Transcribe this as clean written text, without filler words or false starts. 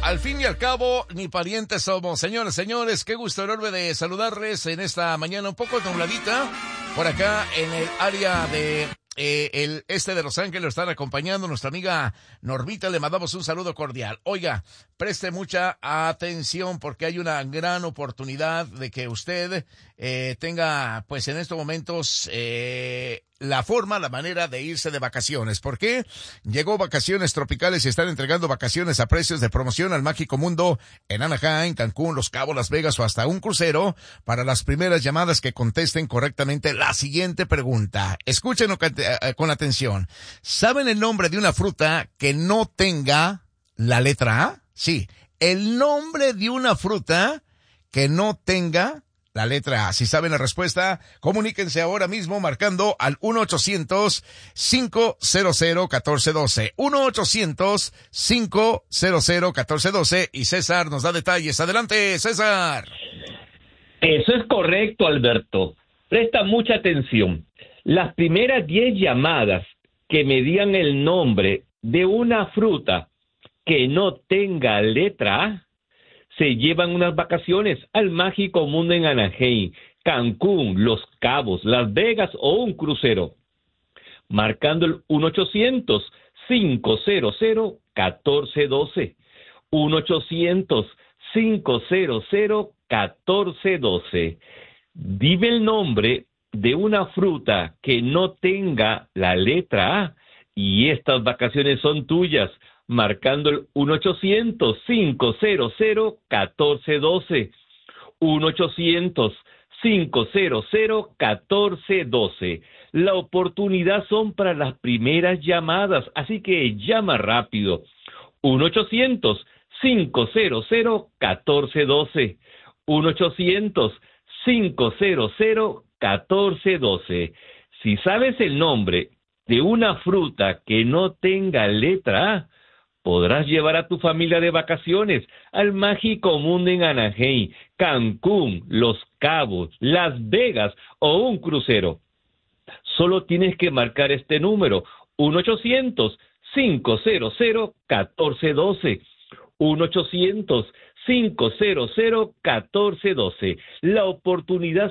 Al fin y al cabo, ni parientes somos. Señoras, señores, qué gusto enorme de saludarles en esta mañana un poco nubladita. Por acá en el área de el este de Los Ángeles, están acompañando nuestra amiga Normita. Le mandamos un saludo cordial. Oiga, preste mucha atención porque hay una gran oportunidad de que usted tenga, pues en estos momentos, la manera de irse de vacaciones. ¿Por qué? Llegó Vacaciones Tropicales y están entregando vacaciones a precios de promoción al mágico mundo en Anaheim, Cancún, Los Cabos, Las Vegas o hasta un crucero para las primeras llamadas que contesten correctamente la siguiente pregunta. Escuchen con atención. ¿Saben el nombre de una fruta que no tenga la letra A? Sí, el nombre de una fruta que no tenga la letra A. Si saben la respuesta, comuníquense ahora mismo marcando al 1-800-500-1412. 1-800-500-1412. Y César nos da detalles. Adelante, César. Eso es correcto, Alberto. Presta mucha atención. Las primeras 10 llamadas que me digan el nombre de una fruta que no tenga letra A, se llevan unas vacaciones al mágico mundo en Anaheim, Cancún, Los Cabos, Las Vegas o un crucero. Marcando el 1-800-500-1412. 1-800-500-1412. Dime el nombre de una fruta que no tenga la letra A y estas vacaciones son tuyas. Marcando el 1-800-500-1412. 1-800-500-1412. La oportunidad son para las primeras llamadas, así que llama rápido. 1-800-500-1412. 1-800-500-1412. Si sabes el nombre de una fruta que no tenga letra A, podrás llevar a tu familia de vacaciones al mágico mundo en Anaheim, Cancún, Los Cabos, Las Vegas o un crucero. Solo tienes que marcar este número, 1-800-500-1412. 1-800-500-1412. La oportunidad